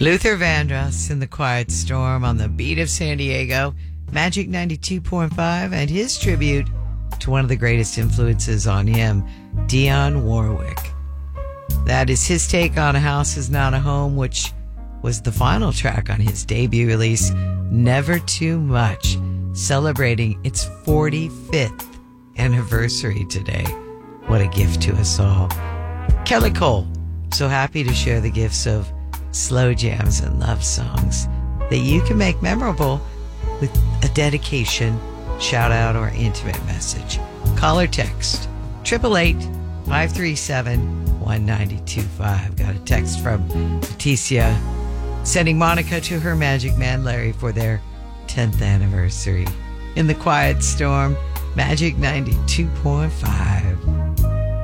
Luther Vandross in the Quiet Storm on the beat of San Diego, Magic 92.5, and his tribute to one of the greatest influences on him, Dionne Warwick. That is his take on A House Is Not a Home, which was the final track on his debut release, Never Too Much, celebrating its 45th anniversary today. What a gift to us all. Kelly Cole, so happy to share the gifts of slow jams and love songs that you can make memorable with a dedication, shout out, or intimate message. Call or text 888-537-1925. Got a text from Leticia sending Monica to her magic man Larry for their 10th anniversary. In the Quiet Storm, Magic 92.5.